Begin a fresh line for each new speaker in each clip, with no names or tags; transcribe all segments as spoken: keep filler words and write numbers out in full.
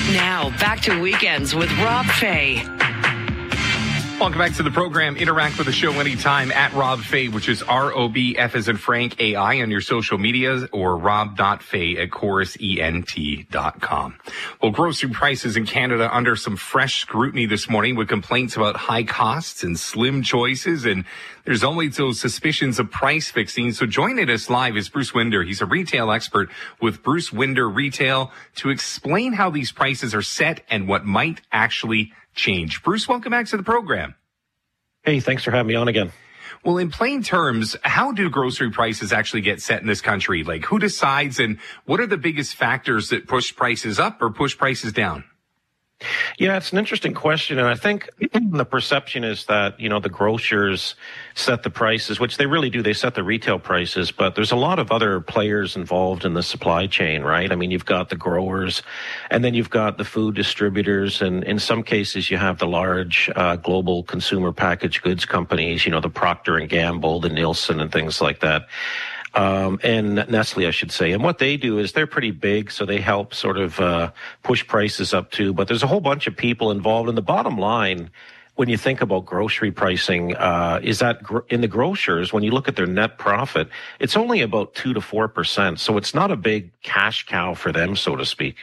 Now, back to Weekends with Rob Fay.
Welcome back to the program. Interact with the show anytime at Rob Fay, which is R O B F as in Frank A I on your social media, or rob.fay at chorus ent dot com. Well, grocery prices in Canada under some fresh scrutiny this morning with complaints about high costs and slim choices, and there's always those suspicions of price fixing. So joining us live is Bruce Winder. He's a retail expert with Bruce Winder Retail to explain how these prices are set and what might actually change. Bruce, welcome back to the program.
Hey, thanks for having me on again.
Well, in plain terms, how do grocery prices actually get set in this country? Like, who decides, and what are the biggest factors that push prices up or push prices down?
Yeah, it's an interesting question. And I think the perception is that, you know, the grocers set the prices, which they really do. They set the retail prices, but there's a lot of other players involved in the supply chain, right? I mean, you've got the growers, and then you've got the food distributors, and in some cases you have the large uh, global consumer packaged goods companies, you know, the Procter and Gamble, the Nielsen, and things like that. Um, and Nestle, I should say. And what they do is they're pretty big, so they help sort of uh, push prices up too. But there's a whole bunch of people involved. And the bottom line, when you think about grocery pricing, uh, is that gr- in the grocers, when you look at their net profit, it's only about two to four percent. So it's not a big cash cow for them, so to speak.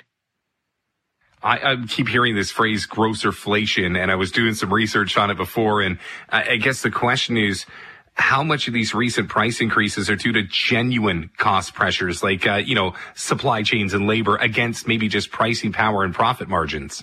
I, I keep hearing this phrase grocerflation, and I was doing some research on it before. And I, I guess the question is, how much of these recent price increases are due to genuine cost pressures, like, uh, you know, supply chains and labor against maybe just pricing power and profit margins?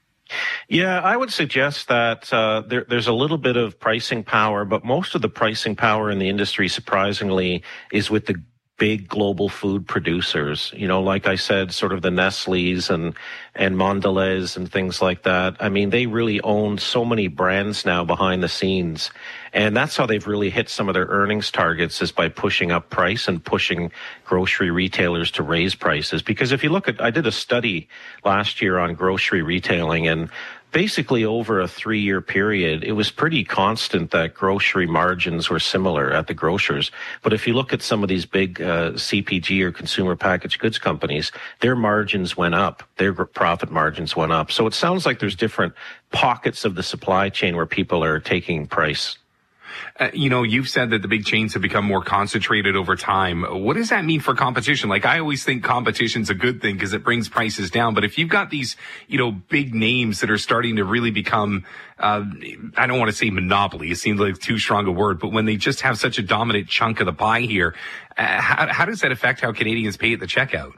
Yeah, I would suggest that uh, there, there's a little bit of pricing power, but most of the pricing power in the industry, surprisingly, is with the big global food producers, you know, like I said, sort of the Nestle's and, and Mondelez and things like that. I mean, they really own so many brands now behind the scenes. And that's how they've really hit some of their earnings targets, is by pushing up price and pushing grocery retailers to raise prices. Because if you look at, I did a study last year on grocery retailing, and basically over a three-year period, it was pretty constant that grocery margins were similar at the grocers. But if you look at some of these big uh, C P G or consumer packaged goods companies, their margins went up, their profit margins went up. So it sounds like there's different pockets of the supply chain where people are taking price.
Uh, you know, you've said that the big chains have become more concentrated over time. What does that mean for competition? Like, I always think competition's a good thing because it brings prices down. But if you've got these, you know, big names that are starting to really become, uh, I don't want to say monopoly. It seems like too strong a word, but when they just have such a dominant chunk of the pie here, uh, how, how does that affect how Canadians pay at the checkout?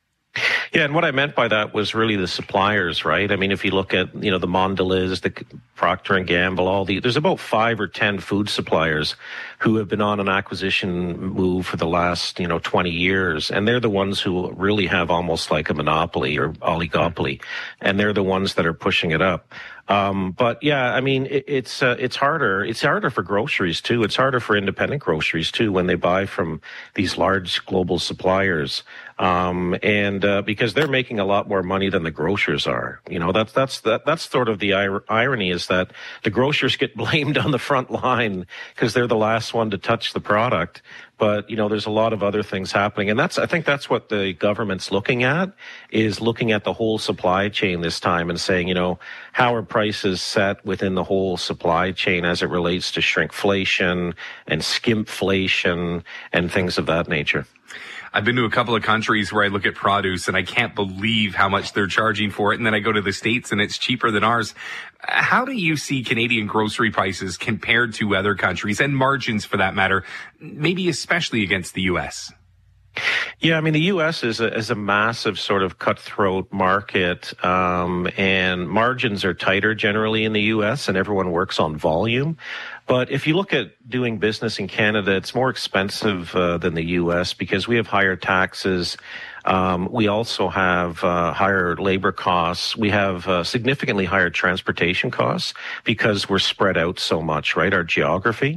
Yeah, and what I meant by that was really the suppliers, right? I mean, if you look at, you know, the Mondelez, the Procter and Gamble, all the, there's about five or ten food suppliers who have been on an acquisition move for the last, you know, twenty years. And they're the ones who really have almost like a monopoly or oligopoly. And they're the ones that are pushing it up. Um, but yeah, I mean, it, it's, uh, it's harder. It's harder for groceries too. It's harder for independent groceries too when they buy from these large global suppliers. Um, and, uh, because they're making a lot more money than the grocers are. You know, that's, that's, that, that's sort of the ir- irony is that the grocers get blamed on the front line because they're the last one to touch the product. But, you know, there's a lot of other things happening. And that's, I think that's what the government's looking at, is looking at the whole supply chain this time and saying, you know, how are prices set within the whole supply chain as it relates to shrinkflation and skimpflation and things of that nature.
I've been to a couple of countries where I look at produce and I can't believe how much they're charging for it. And then I go to the States and it's cheaper than ours. How do you see Canadian grocery prices compared to other countries, and margins for that matter, maybe especially against the U S?
Yeah, I mean, the U S is a, is a massive sort of cutthroat market, um, and margins are tighter generally in the U S, and everyone works on volume. But if you look at doing business in Canada, it's more expensive uh, than the U S because we have higher taxes. Um, we also have uh, higher labor costs. We have uh, significantly higher transportation costs because we're spread out so much, right? Our geography.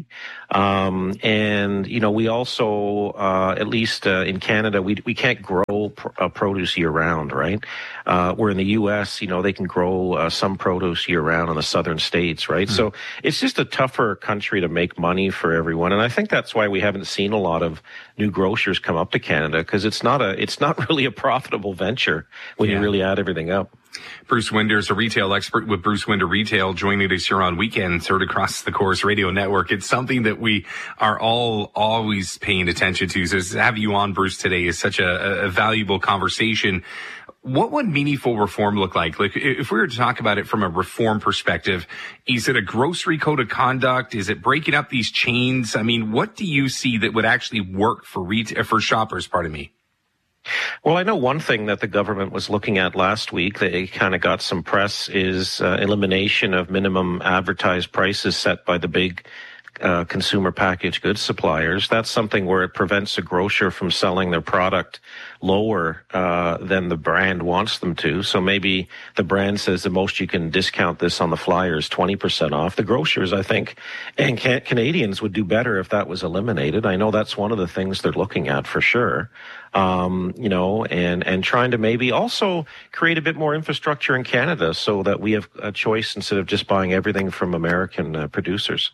Um, and, you know, we also, uh, at least uh, in Canada, we we can't grow pr- uh, produce year round, right? Uh, where in the U S, you know, they can grow uh, some produce year round in the southern states, right? Mm. So it's just a tougher country to make money for everyone. And I think that's why we haven't seen a lot of new grocers come up to Canada, because it's not a, it's not really a profitable venture when yeah. you really add everything up.
Bruce Winder is a retail expert with Bruce Winder Retail, joining us here on Weekends, heard across the Chorus Radio Network. It's something that we are all always paying attention to. So to have you on, Bruce, today is such a, a valuable conversation. What would meaningful reform look like? Like, if we were to talk about it from a reform perspective, is it a grocery code of conduct? Is it breaking up these chains? I mean, what do you see that would actually work for retail, for shoppers, pardon me?
Well, I know one thing that the government was looking at last week that it kind of got some press is uh, elimination of minimum advertised prices set by the big uh, consumer packaged goods suppliers. That's something where it prevents a grocer from selling their product lower uh, than the brand wants them to. So maybe the brand says the most you can discount this on the flyer is twenty percent off. The grocers, I think, and can- Canadians would do better if that was eliminated. I know that's one of the things they're looking at for sure. Um, you know, and, and trying to maybe also create a bit more infrastructure in Canada so that we have a choice instead of just buying everything from American uh, producers.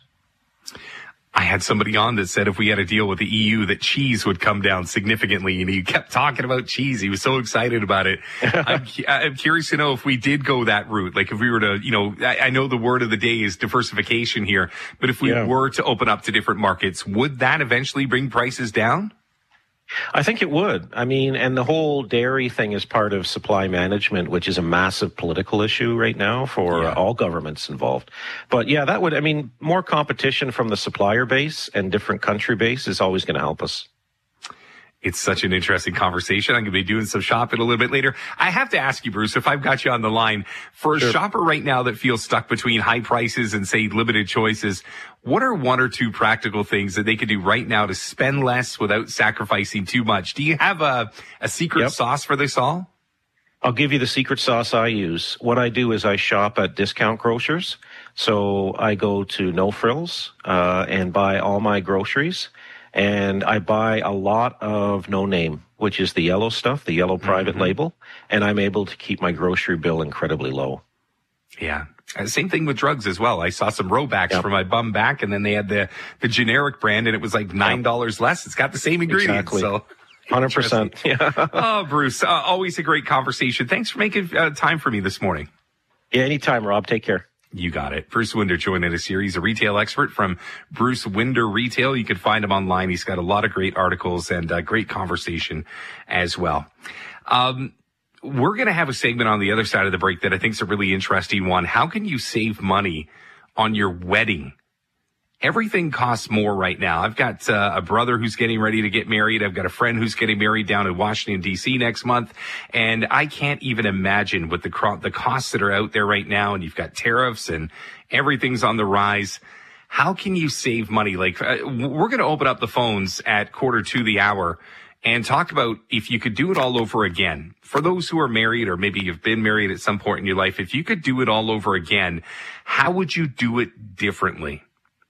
I had somebody on that said if we had a deal with the E U that cheese would come down significantly, and he kept talking about cheese. He was so excited about it. I'm, I'm curious to know if we did go that route, like if we were to, you know, I, I know the word of the day is diversification here, but if we yeah. were to open up to different markets, would that eventually bring prices down?
I think it would. I mean, and the whole dairy thing is part of supply management, which is a massive political issue right now for yeah. all governments involved. But yeah, that would, I mean, more competition from the supplier base and different country base is always going to help us.
It's such an interesting conversation. I'm going to be doing some shopping a little bit later. I have to ask you, Bruce, if I've got you on the line, for a sure. shopper right now that feels stuck between high prices and, say, limited choices, what are one or two practical things that they could do right now to spend less without sacrificing too much? Do you have a, a secret yep. sauce for this all?
I'll give you the secret sauce I use. What I do is I shop at discount grocers. So I go to No Frills uh, and buy all my groceries. And I buy a lot of no name, which is the yellow stuff, the yellow private mm-hmm. label, and I'm able to keep my grocery bill incredibly low.
Yeah. Uh, same thing with drugs as well. I saw some Robacks
yep.
for my bum back, and then they had the, the generic brand, and it was like nine dollars yep. less. It's got the same ingredients.
Exactly.
So.
one hundred percent. Yeah.
Oh, Bruce, uh, always a great conversation. Thanks for making uh, time for me this morning.
Yeah, anytime, Rob. Take care.
You got it. Bruce Winder joining us here. He's a retail expert from Bruce Winder Retail. You can find him online. He's got a lot of great articles and uh, great conversation as well. Um, we're going to have a segment on the other side of the break that I think is a really interesting one. How can you save money on your wedding? Everything costs more right now. I've got uh, a brother who's getting ready to get married. I've got a friend who's getting married down in Washington, D C next month. And I can't even imagine what the, cro- the costs that are out there right now. And you've got tariffs and everything's on the rise. How can you save money? Like, uh, we're going to open up the phones at quarter to the hour and talk about if you could do it all over again. For those who are married, or maybe you've been married at some point in your life, if you could do it all over again, how would you do it differently?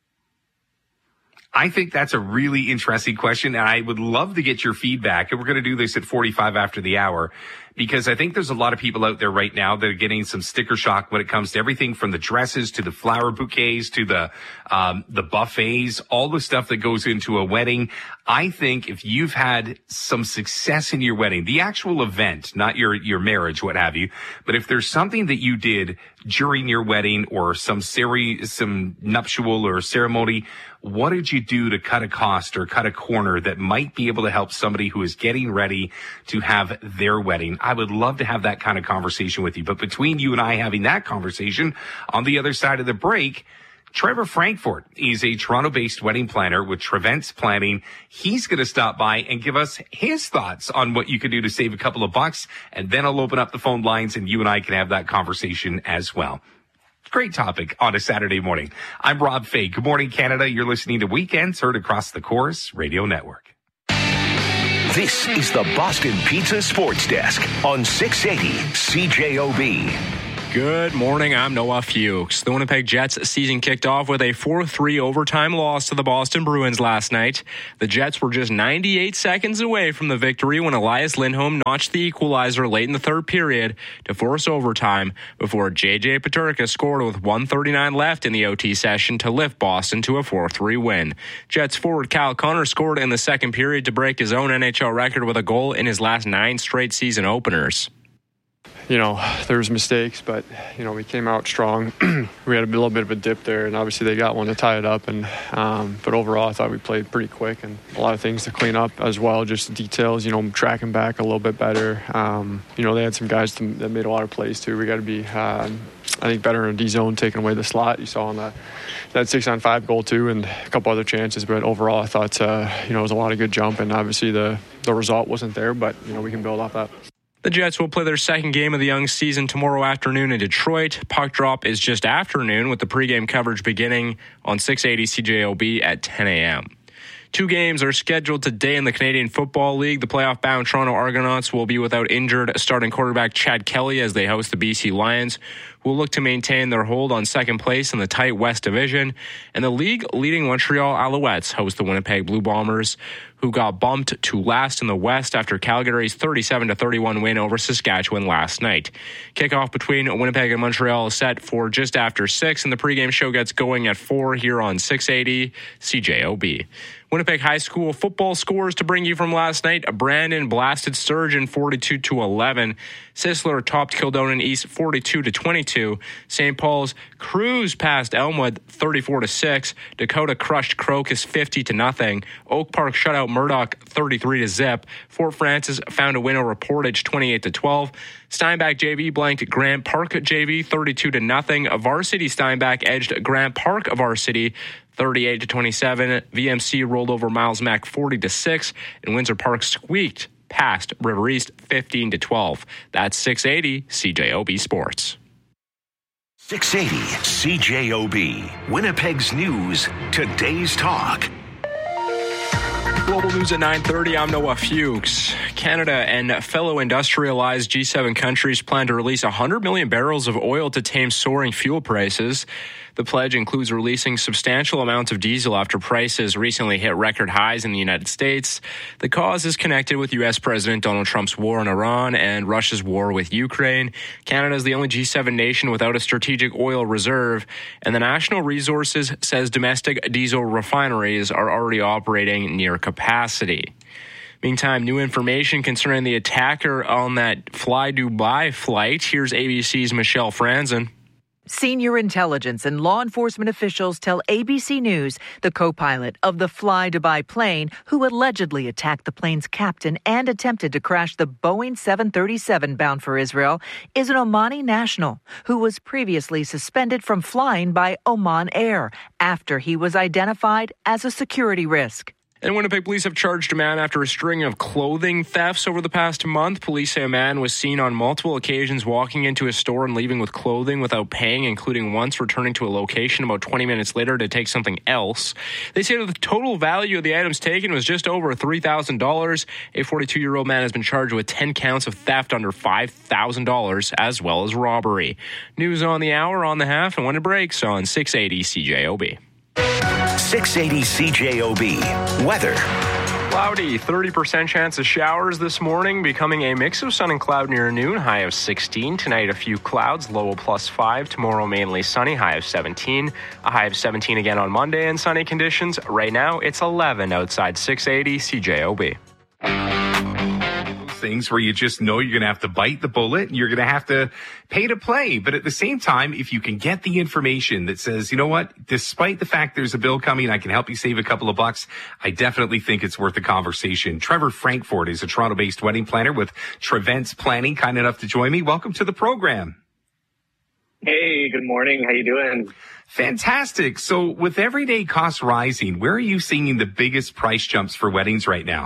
I think that's a really interesting question, and I would love to get your feedback. And we're going to do this at forty-five after the hour, because I think there's a lot of people out there right now that are getting some sticker shock when it comes to everything from the dresses to the flower bouquets to the um, the buffets, all the stuff that goes into a wedding. I think if you've had some success in your wedding, the actual event, not your your marriage, what have you, but if there's something that you did during your wedding or some seri- some nuptial or ceremony, what did you do to cut a cost or cut a corner that might be able to help somebody who is getting ready to have their wedding? I would love to have that kind of conversation with you. But between you and I having that conversation, on the other side of the break, Trevor Frankfort is a Toronto-based wedding planner with Trevents Planning. He's going to stop by and give us his thoughts on what you can do to save a couple of bucks. And then I'll open up the phone lines and you and I can have that conversation as well. Great topic on a Saturday morning. I'm Rob Fay. Good morning, Canada. You're listening to Weekends, heard across the Chorus Radio Network.
This is the Boston Pizza Sports Desk on six eighty C J O B.
Good morning, I'm Noah Fuchs. The Winnipeg Jets season kicked off with a four three overtime loss to the Boston Bruins last night. The Jets were just ninety-eight seconds away from the victory when Elias Lindholm notched the equalizer late in the third period to force overtime before J J Peterka scored with one thirty-nine left in the O T session to lift Boston to a four three win. Jets forward Kyle Connor scored in the second period to break his own N H L record with a goal in his last nine straight season openers.
you know, there was mistakes, but, you know, we came out strong. We had a little bit of a dip there, and obviously they got one to tie it up. And um, but overall, I thought we played pretty quick and a lot of things to clean up as well, just the details, you know, tracking back a little bit better. Um, you know, they had some guys to, that made a lot of plays, too. We got to be, um, I think, better in D-zone, taking away the slot. You saw on that, that six-on-five goal, too, and a couple other chances. But overall, I thought, uh, you know, it was a lot of good jump, and obviously the, the result wasn't there, but, you know, we can build off that.
The Jets will play their second game of the young season tomorrow afternoon in Detroit. Puck drop is just afternoon, with the pregame coverage beginning on six eighty C J O B at ten a.m. Two games are scheduled today in the Canadian Football League. The playoff-bound Toronto Argonauts will be without injured starting quarterback Chad Kelly as they host the B C Lions, who will look to maintain their hold on second place in the tight West Division. And the league-leading Montreal Alouettes host the Winnipeg Blue Bombers, who got bumped to last in the West after Calgary's thirty-seven to thirty-one win over Saskatchewan last night. Kickoff between Winnipeg and Montreal is set for just after six, and the pregame show gets going at four here on six eighty C J O B. Winnipeg High School football scores to bring you from last night. Brandon blasted Sturgeon forty-two to eleven. Sisler topped Kildonan East forty-two to twenty-two. Saint Paul's cruised past Elmwood thirty-four to six. Dakota crushed Crocus fifty to nothing. Oak Park shut out Murdoch thirty-three to zip. Fort Francis found a win over Portage twenty-eight to twelve. Steinbach J V blanked Grant Park J V thirty-two to nothing. Varsity Steinbach edged Grant Park Varsity thirty-eight to twenty-seven. V M C rolled over Miles Mac forty to six, and Windsor Park squeaked past River East fifteen to twelve. That's six eighty C J O B Sports.
six eighty C J O B, Winnipeg's news, today's talk.
Global news at nine thirty. I'm Noah Fuchs. Canada and fellow industrialized G seven countries plan to release one hundred million barrels of oil to tame soaring fuel prices. The pledge includes releasing substantial amounts of diesel after prices recently hit record highs in the United States. The cause is connected with U S President Donald Trump's war in Iran and Russia's war with Ukraine. Canada is the only G seven nation without a strategic oil reserve, and the National Resources says domestic diesel refineries are already operating near capacity. Meantime, new information concerning the attacker on that Fly Dubai flight. Here's A B C's Michelle Franzen.
Senior intelligence and law enforcement officials tell A B C News the co-pilot of the Fly Dubai plane, who allegedly attacked the plane's captain and attempted to crash the Boeing seven thirty-seven bound for Israel, is an Omani national who was previously suspended from flying by Oman Air after he was identified as a security risk.
And Winnipeg police have charged a man after a string of clothing thefts over the past month. Police say a man was seen on multiple occasions walking into a store and leaving with clothing without paying, including once returning to a location about twenty minutes later to take something else. They say that the total value of the items taken was just over three thousand dollars. A forty-two-year-old man has been charged with ten counts of theft under five thousand dollars, as well as robbery. News on the hour, on the half, and when it breaks on six eighty C J O B.
six eighty C J O B. Weather.
Cloudy, thirty percent chance of showers this morning, becoming a mix of sun and cloud near noon, high of sixteen. Tonight, a few clouds, low of plus five. Tomorrow, mainly sunny, high of seventeen. A high of seventeen again on Monday, and sunny conditions. Right now, it's eleven outside six eighty C J O B.
Things where you just know you're going to have to bite the bullet and you're going to have to pay to play. But at the same time, if you can get the information that says, you know what, despite the fact there's a bill coming, I can help you save a couple of bucks, I definitely think it's worth a conversation. Trevor Frankfort is a Toronto-based wedding planner with Trevents Planning, kind enough to join me. Welcome to the program.
Hey, good morning. How you doing?
Fantastic. So with everyday costs rising, where are you seeing the biggest price jumps for weddings right now?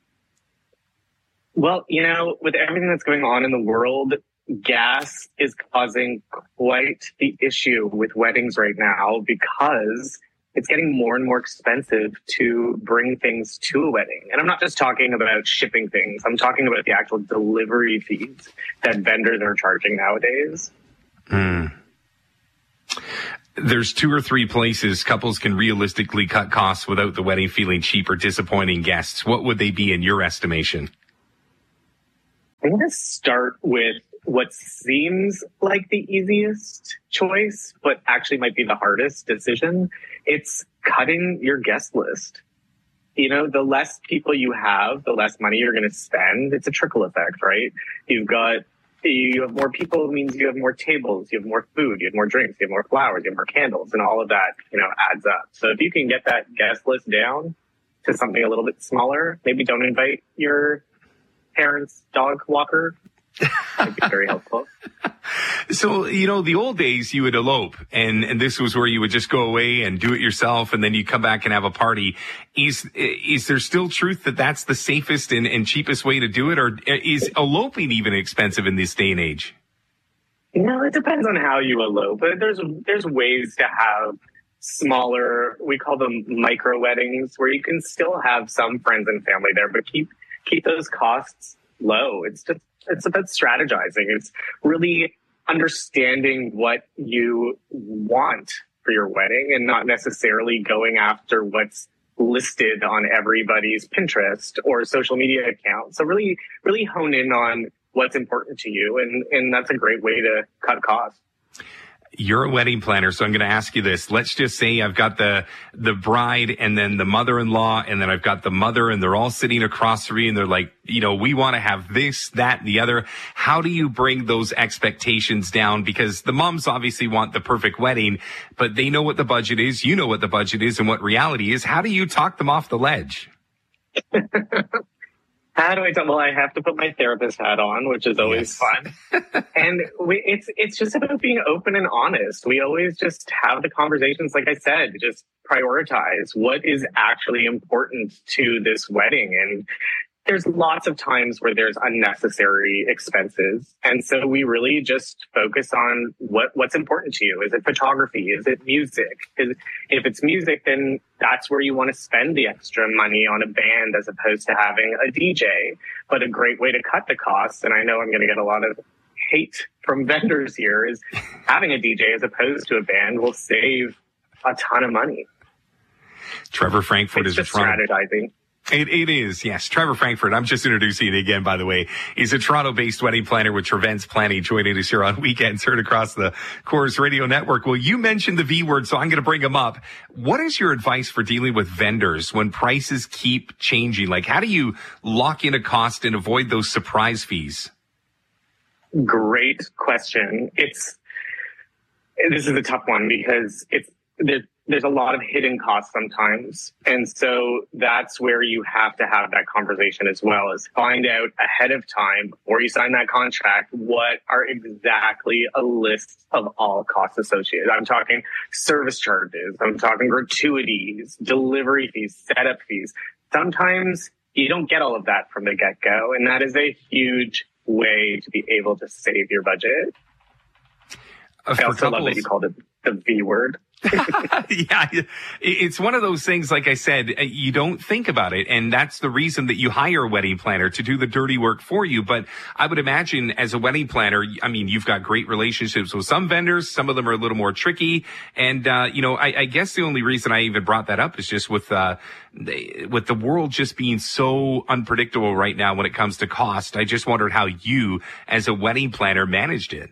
Well, you know, with everything that's going on in the world, gas is causing quite the issue with weddings right now because it's getting more and more expensive to bring things to a wedding. And I'm not just talking about shipping things. I'm talking about the actual delivery fees that vendors are charging nowadays.
Hmm. There's two or three places couples can realistically cut costs without the wedding feeling cheap or disappointing guests. What would they be in your estimation?
I'm going to start with what seems like the easiest choice, but actually might be the hardest decision. It's cutting your guest list. You know, the less people you have, the less money you're going to spend. It's a trickle effect, right? You've got You have more people means you have more tables, you have more food, you have more drinks, you have more flowers, you have more candles, and all of that, you know, adds up. So if you can get that guest list down to something a little bit smaller, maybe don't invite your parents' dog walker. That'd be very helpful.
So, you know, the old days you would elope and, and this was where you would just go away and do it yourself and then you come back and have a party. Is, is there still truth that that's the safest and, and cheapest way to do it? Or is eloping even expensive in this day and age?
No, it depends on how you elope. There's, there's ways to have smaller, we call them micro weddings, where you can still have some friends and family there, but keep, keep those costs low. It's just, it's about strategizing. It's really understanding what you want for your wedding and not necessarily going after what's listed on everybody's Pinterest or social media account. So really, really hone in on what's important to you. And, and that's a great way to cut costs.
You're a wedding planner, so I'm going to ask you this. Let's just say I've got the the bride and then the mother-in-law, and then I've got the mother, and they're all sitting across from me, and they're like, you know, we want to have this, that, and the other. How do you bring those expectations down? Because the moms obviously want the perfect wedding, but they know what the budget is, you know what the budget is, and what reality is. How do you talk them off the ledge?
How do I tell? Well, I have to put my therapist hat on, which is always yes. fun. And we, it's it's just about being open and honest. We always just have the conversations, like I said, just prioritize what is actually important to this wedding. And there's lots of times where there's unnecessary expenses. And so we really just focus on what, what's important to you. Is it photography? Is it music? Is, if it's music, then that's where you want to spend the extra money on a band as opposed to having a D J. But a great way to cut the costs, and I know I'm going to get a lot of hate from vendors here, is having a D J as opposed to a band will save a ton of money.
Trevor Frankfurt
it's
is
just strategizing.
It, it is, yes. Trevor Frankfurt, I'm just introducing you again, by the way. He's a Toronto-based wedding planner with Trevents Planning, joining us here on Weekends, heard across the Corus Radio Network. Well, you mentioned the V word, so I'm going to bring him up. What is your advice for dealing with vendors when prices keep changing? Like, how do you lock in a cost and avoid those surprise fees?
Great question. It's, this is a tough one because it's, there, there's a lot of hidden costs sometimes. And so that's where you have to have that conversation as well, is find out ahead of time before you sign that contract, what are exactly a list of all costs associated. I'm talking service charges. I'm talking gratuities, delivery fees, setup fees. Sometimes you don't get all of that from the get-go. And that is a huge way to be able to save your budget.
Uh,
I also love that you called it the V word.
Yeah, it's one of those things, like I said, you don't think about it. And that's the reason that you hire a wedding planner, to do the dirty work for you. But I would imagine as a wedding planner, I mean, you've got great relationships with some vendors. Some of them are a little more tricky. And, uh, you know, I, I guess the only reason I even brought that up is just with, uh, with the world just being so unpredictable right now when it comes to cost. I just wondered how you, as a wedding planner, managed it.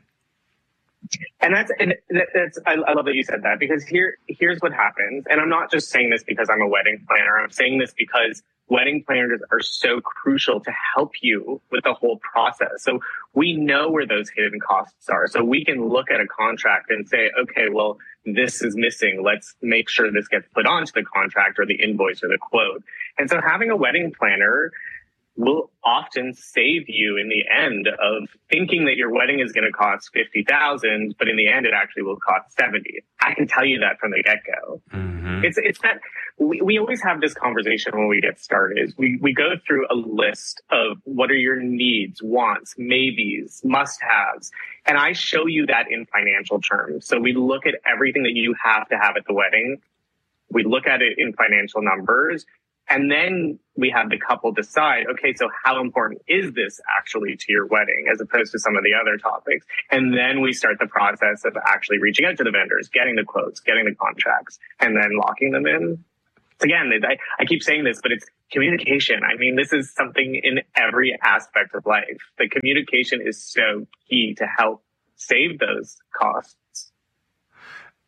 And that's, and that's, I, I love that you said that, because here, here's what happens. And I'm not just saying this because I'm a wedding planner. I'm saying this because wedding planners are so crucial to help you with the whole process. So we know where those hidden costs are. So we can look at a contract and say, okay, well, this is missing. Let's make sure this gets put onto the contract or the invoice or the quote. And so having a wedding planner will often save you in the end of thinking that your wedding is going to cost fifty thousand dollars, but in the end it actually will cost seventy. I can tell you that from the get-go. Mm-hmm. It's it's that we, we always have this conversation when we get started. We we go through a list of what are your needs, wants, maybes, must-haves, and I show you that in financial terms. So we look at everything that you have to have at the wedding. We look at it in financial numbers. And then we have the couple decide, okay, so how important is this actually to your wedding as opposed to some of the other topics? And then we start the process of actually reaching out to the vendors, getting the quotes, getting the contracts, and then locking them in. Again, I, I keep saying this, but it's communication. I mean, this is something in every aspect of life. The communication is so key to help save those costs.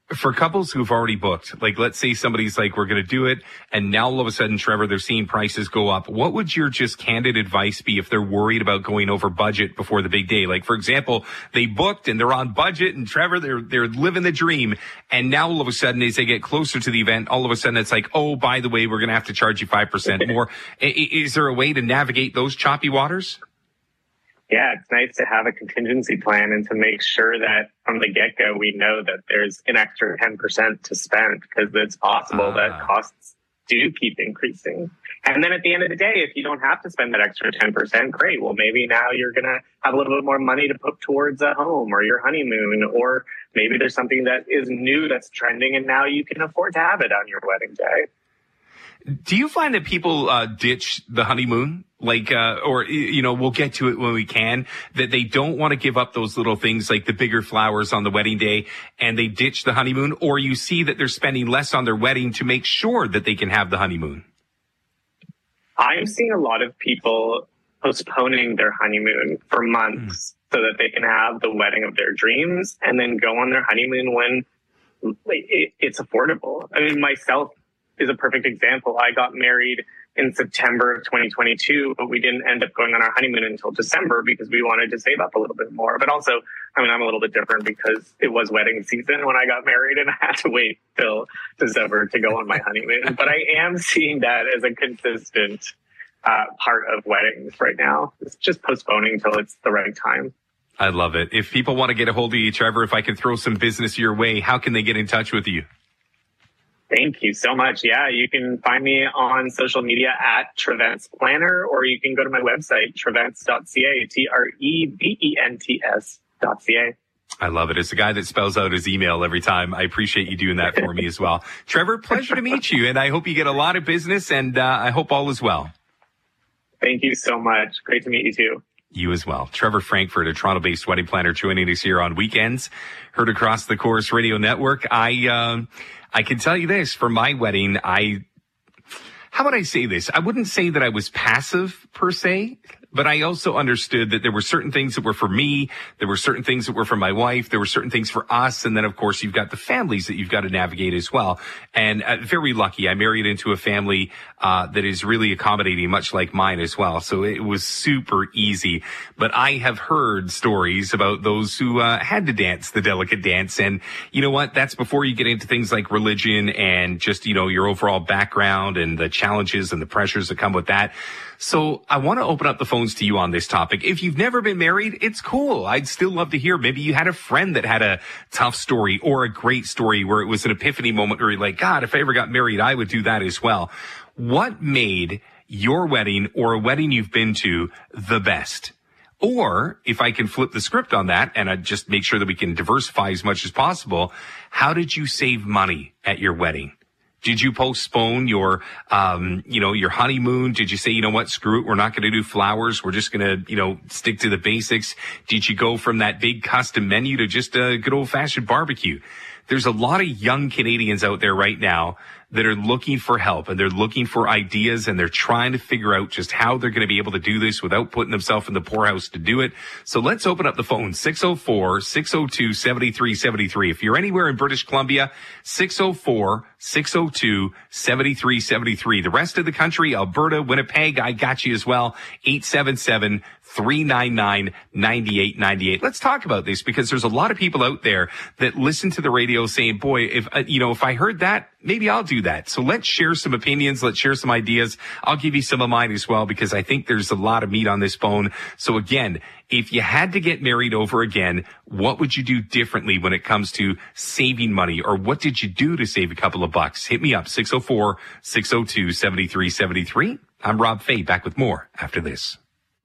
For couples who've already booked, like let's say somebody's like, we're going to do it, and now all of a sudden, Trevor, they're seeing prices go up. What would your just candid advice be if they're worried about going over budget before the big day? Like, for example, they booked and they're on budget, and Trevor, they're they're living the dream, and now all of a sudden, as they get closer to the event, all of a sudden it's like, oh, by the way, we're going to have to charge you five percent more. Is there a way to navigate those choppy waters?
Yeah, it's nice to have a contingency plan and to make sure that from the get-go, we know that there's an extra ten percent to spend, because it's possible
ah.
that costs do keep increasing. And then at the end of the day, if you don't have to spend that extra ten percent, great. Well, maybe now you're going to have a little bit more money to put towards a home or your honeymoon, or maybe there's something that is new that's trending and now you can afford to have it on your wedding day.
Do you find that people uh, ditch the honeymoon? Like, uh, or, you know, we'll get to it when we can, that they don't want to give up those little things like the bigger flowers on the wedding day, and they ditch the honeymoon, or you see that they're spending less on their wedding to make sure that they can have the honeymoon?
I'm seeing a lot of people postponing their honeymoon for months mm. so that they can have the wedding of their dreams and then go on their honeymoon when it, it's affordable. I mean, myself is a perfect example. I got married in September of twenty twenty-two, but we didn't end up going on our honeymoon until December because we wanted to save up a little bit more. But also, I mean, I'm a little bit different because it was wedding season when I got married and I had to wait till December to go on my honeymoon. But I am seeing that as a consistent uh, part of weddings right now. It's just postponing till it's the right time.
I love it. If people want to get a hold of you, Trevor, if I can throw some business your way, how can they get in touch with you?
Thank you so much. Yeah, you can find me on social media at Trevents Planner, or you can go to my website, trevents dot c a, T R E V E N T S dot C A.
I love it. It's the guy that spells out his email every time. I appreciate you doing that for me as well. Trevor, pleasure to meet you, and I hope you get a lot of business, and uh, I hope all is well.
Thank you so much. Great to meet you too.
You as well. Trevor Frankfurt, a Toronto-based wedding planner, joining us here on Weekends. Heard across the Chorus Radio Network. I, um, I can tell you this, for my wedding, I, how would I say this? I wouldn't say that I was passive per se, but I also understood that there were certain things that were for me. There were certain things that were for my wife. There were certain things for us. And then, of course, you've got the families that you've got to navigate as well. And uh, very lucky. I married into a family uh that is really accommodating, much like mine as well. So it was super easy. But I have heard stories about those who uh, had to dance the delicate dance. And you know what? That's before you get into things like religion and just, you know, your overall background and the challenges and the pressures that come with that. So I want to open up the phones to you on this topic. If you've never been married, it's cool. I'd still love to hear. Maybe you had a friend that had a tough story or a great story where it was an epiphany moment where you're like, God, if I ever got married, I would do that as well. What made your wedding or a wedding you've been to the best? Or if I can flip the script on that and I just make sure that we can diversify as much as possible, how did you save money at your wedding? Did you postpone your, um, you know, your honeymoon? Did you say, you know what, screw it, we're not going to do flowers. We're just going to, you know, stick to the basics. Did you go from that big custom menu to just a good old fashioned barbecue? There's a lot of young Canadians out there right now that are looking for help and they're looking for ideas and they're trying to figure out just how they're going to be able to do this without putting themselves in the poorhouse to do it. So let's open up the phone, six oh four, six oh two, seven three seven three. If you're anywhere in British Columbia, six oh four, six oh two, seven three seven three. The rest of the country, Alberta, Winnipeg, I got you as well, eight seven seven, three nine nine, nine eight nine eight. Let's talk about this because there's a lot of people out there that listen to the radio saying, boy, if, uh, you know, if I heard that, maybe I'll do that. So let's share some opinions. Let's share some ideas. I'll give you some of mine as well because I think there's a lot of meat on this bone. So again, if you had to get married over again, what would you do differently when it comes to saving money, or what did you do to save a couple of bucks? Hit me up, six oh four, six oh two, seven three seven three. I'm Rob Fay, back with more after this.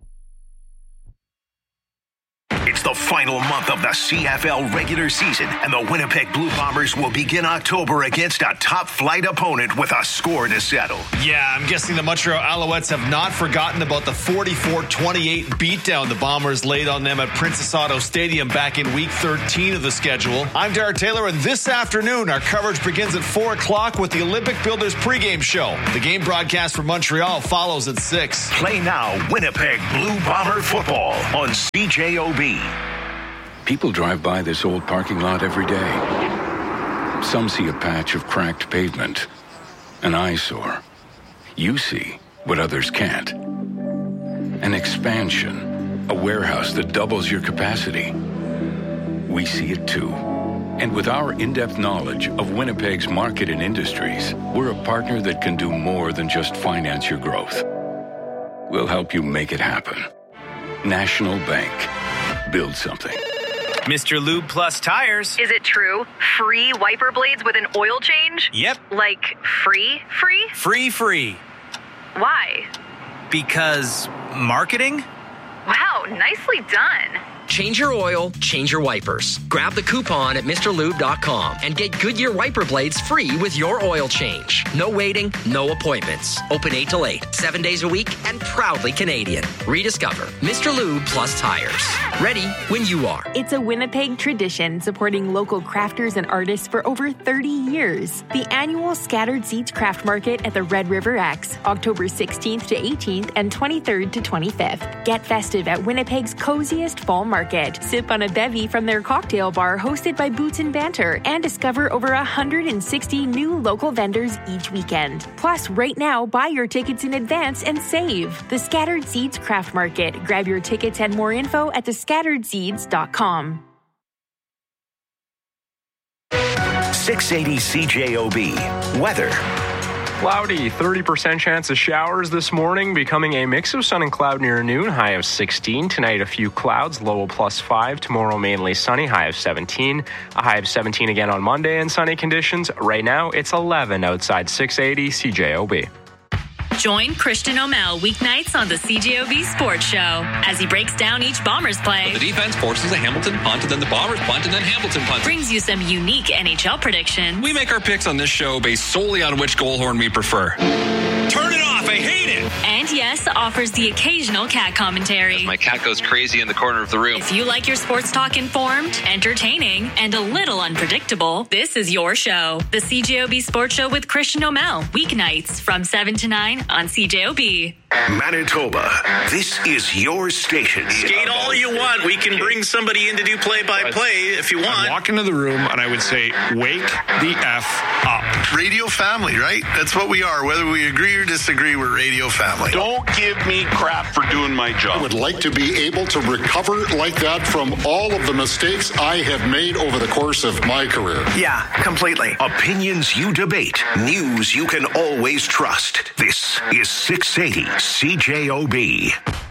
It's the final month of the C F L regular season, and the Winnipeg Blue Bombers will begin October against a top-flight opponent with a score to settle.
Yeah, I'm guessing the Montreal Alouettes have not forgotten about the forty-four twenty-eight beatdown the Bombers laid on them at Princess Auto Stadium back in week thirteen of the schedule. I'm Derek Taylor, and this afternoon, our coverage begins at four o'clock with the Olympic Builders pregame show. The game broadcast from Montreal follows at six.
Play now Winnipeg Blue Bomber football on C J O B.
People drive by this old parking lot every day. Some see a patch of cracked pavement, an eyesore. You see what others can't. An expansion, a warehouse that doubles your capacity. We see it too. And with our in-depth knowledge of Winnipeg's market and industries, we're a partner that can do more than just finance your growth. We'll help you make it happen. National Bank. Build something.
Mister Lube Plus tires.
Is it true? Free wiper blades with an oil change?
Yep.
Like free, free?
Free, free.
Why?
Because marketing?
Wow, nicely done.
Change your oil, change your wipers. Grab the coupon at Mr Lube dot com and get Goodyear wiper blades free with your oil change. No waiting, no appointments. Open eight till eight, seven days a week, and proudly Canadian. Rediscover Mister Lube Plus tires. Ready when you are.
It's a Winnipeg tradition supporting local crafters and artists for over thirty years. The annual Scattered Seeds Craft Market at the Red River X, October sixteenth to eighteenth and twenty-third to twenty-fifth. Get festive at Winnipeg's coziest fall market. Sip on a bevy from their cocktail bar hosted by Boots and Banter and discover over one hundred sixty new local vendors each weekend. Plus, right now, buy your tickets in advance and save. The Scattered Seeds Craft Market. Grab your tickets and more info at the scattered seeds dot com.
six eighty C J O B. Weather.
Cloudy, thirty percent chance of showers this morning, becoming a mix of sun and cloud near noon, high of sixteen. Tonight, a few clouds, low of plus five. Tomorrow, mainly sunny, high of seventeen. A high of seventeen again on Monday in sunny conditions. Right now, it's eleven outside six eighty C J O B.
Join Christian O'Mell weeknights on the C J O B Sports Show as he breaks down each Bombers play.
So the defense forces a Hamilton punt, and then the Bombers punt, and then Hamilton punt.
Brings you some unique N H L predictions.
We make our picks on this show based solely on which goal horn we prefer. Turn it off! I hate it!
And yes, offers the occasional cat commentary.
As my cat goes crazy in the corner of the room.
If you like your sports talk informed, entertaining, and a little unpredictable, this is your show. The C J O B Sports Show with Christian O'Mell. Weeknights from seven to nine on C J O B.
Manitoba, this is your station.
Skate all you want. We can bring somebody in to do play-by-play if you want.
I'd walk into the room and I would say, wake the F up.
Radio family, right? That's what we are. Whether we agree or disagree, we're radio family.
Don't give me crap for doing my job.
I would like to be able to recover like that from all of the mistakes I have made over the course of my career.
Yeah, completely. Opinions you debate. News you can always trust. This is six eighty C J O B.